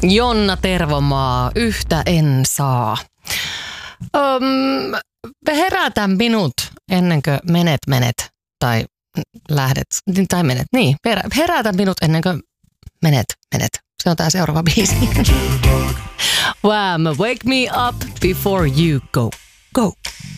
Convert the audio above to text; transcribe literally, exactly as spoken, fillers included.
Jonna Tervomaa, yhtä en saa. Um, herätä minut ennen kuin menet, menet tai lähdet, tai menet, niin, herätä minut ennen kuin menet, menet. Se on tää seuraava biisi. Wham, wake me up before you go, go.